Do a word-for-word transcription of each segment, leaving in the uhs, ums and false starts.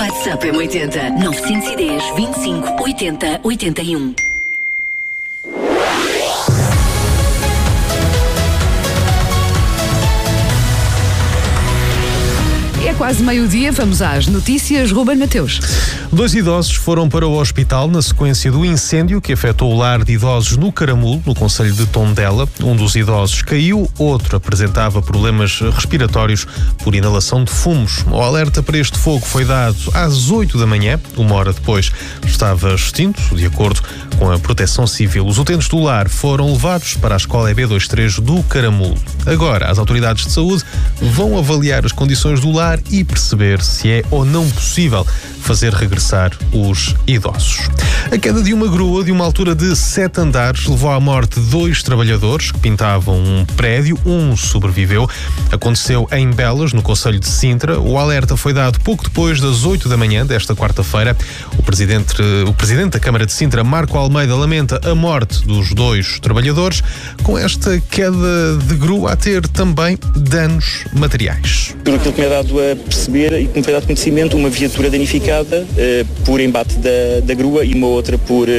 WhatsApp M oitenta, nove um zero, vinte e cinco, oitenta, oitenta e um. É quase meio-dia, vamos às notícias. Ruben Mateus. Dois idosos foram para o hospital na sequência do incêndio que afetou o lar de idosos no Caramulo, no concelho de Tondela. Um dos idosos caiu, outro apresentava problemas respiratórios por inalação de fumos. O alerta para este fogo foi dado às oito da manhã, uma hora depois estava extinto, de acordo com a Proteção Civil. Os utentes do lar foram levados para a escola E B vinte e três do Caramulo. Agora, as autoridades de saúde vão avaliar as condições do lar e perceber se é ou não possível fazer regressar os idosos. A queda de uma grua de uma altura de sete andares levou à morte dois trabalhadores que pintavam um prédio. Um sobreviveu. Aconteceu em Belas, no concelho de Sintra. O alerta foi dado pouco depois das oito da manhã desta quarta-feira. O presidente, o presidente da Câmara de Sintra, Marco Almeida, lamenta a morte dos dois trabalhadores. Com esta queda de grua a ter também danos materiais. Por aquilo que me é dado a perceber e que me foi dado conhecimento, uma viatura danificada Uh, por embate da, da grua e uma outra por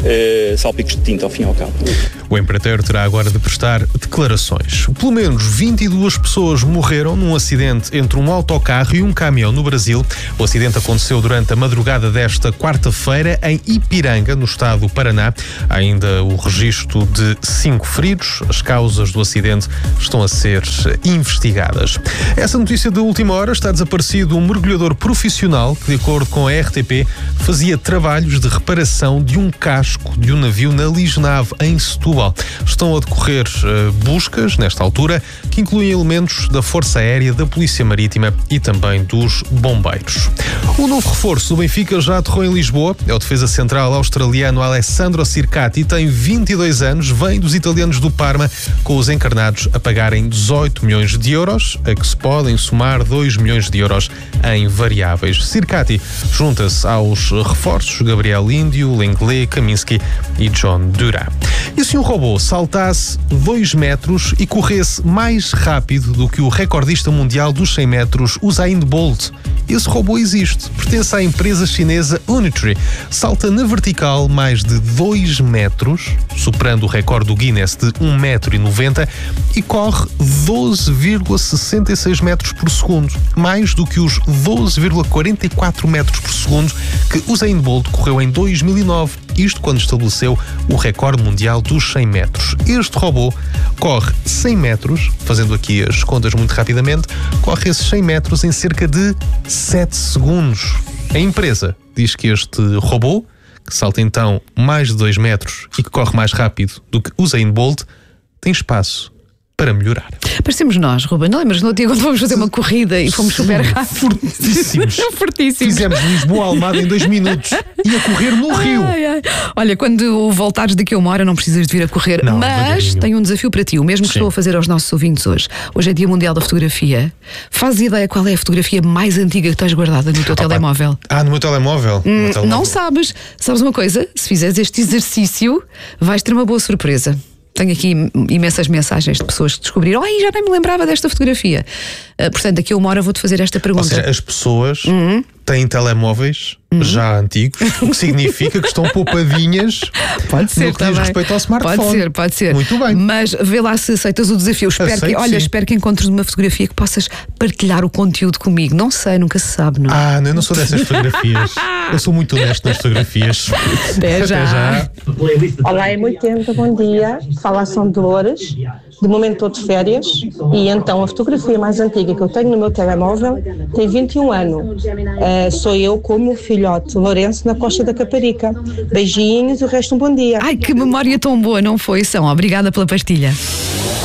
uh, salpicos de tinta, ao fim e ao cabo. O empreiteiro terá agora de prestar declarações. Pelo menos vinte e duas pessoas morreram num acidente entre um autocarro e um caminhão no Brasil. O acidente aconteceu durante a madrugada desta quarta-feira em Ipiranga, no estado do Paraná. Há ainda o registro de cinco feridos. As causas do acidente estão a ser investigadas. Essa notícia da última hora: está desaparecido um mergulhador profissional que, de acordo com a R T P, fazia trabalhos de reparação de um casco de um navio na Lisnave, em Setúbal. Estão a decorrer uh, buscas, nesta altura, que incluem elementos da Força Aérea, da Polícia Marítima e também dos bombeiros. O novo reforço do Benfica já aterrou em Lisboa. É o defesa central australiano Alessandro Circati, tem vinte e dois anos, vem dos italianos do Parma, com os encarnados a pagarem dezoito milhões de euros, a que se podem somar dois milhões de euros em variáveis. Circati junta-se aos reforços Gabriel Índio, Lenglet, Kaminski e John Duran. E se um robô saltasse dois metros e corresse mais rápido do que o recordista mundial dos cem metros, Usain Bolt? Esse robô existe, pertence à empresa chinesa Unitree. Salta na vertical mais de dois metros, superando o recorde do Guinness de um metro e noventa, e corre doze vírgula sessenta e seis metros por segundo, mais do que os doze vírgula quarenta e quatro metros por segundo que Usain Bolt correu em dois mil e nove, isto quando estabeleceu o recorde mundial dos cem metros. Este robô corre cem metros, fazendo aqui as contas muito rapidamente, corre esses cem metros em cerca de sete segundos. A empresa diz que este robô, que salta então mais de dois metros e que corre mais rápido do que Usain Bolt, tem espaço para melhorar. Parecemos nós, Ruben. Não lembras no dia quando fomos fazer uma corrida e fomos super rápidos? Fortíssimos. Fortíssimos. Fizemos Lisboa-Almada em dois minutos e a correr no Rio. Ai, ai. Olha, quando voltares daqui a uma hora não precisas de vir a correr, não, mas tenho um desafio para ti, o mesmo que Sim. estou a fazer aos nossos ouvintes hoje. Hoje é Dia Mundial da Fotografia. Fazes ideia qual é a fotografia mais antiga que tens guardada no teu Opa. telemóvel? Ah, no meu telemóvel? Hum, no meu telemóvel. Não sabes. Sabes uma coisa? Se fizeres este exercício, vais ter uma boa surpresa. Tenho aqui imensas mensagens de pessoas que descobriram: ai, já nem me lembrava desta fotografia. Uh, portanto, daqui a uma hora vou-te fazer esta pergunta. Ou seja, as pessoas uhum. têm telemóveis uhum. já antigos, o que significa que estão poupadinhas pode ser, no que diz também. respeito ao smartphone. Pode ser, pode ser. Muito bem. Mas vê lá se aceitas o desafio. Espero Aceito, que, olha, sim. espero que encontres uma fotografia que possas partilhar o conteúdo comigo. Não sei, nunca se sabe, não? Ah, não, eu não sou dessas fotografias. Eu sou muito honesto nas fotografias. Até já. Até já. Olá, M oitenta, bom dia. Fala São Dolores. De momento estou de férias e então a fotografia mais antiga que eu tenho no meu telemóvel tem vinte e um anos. Uh, sou eu com o meu filhote Lourenço na Costa da Caparica. Beijinhos e o resto um bom dia. Ai, que memória tão boa, não foi, São? Obrigada pela pastilha.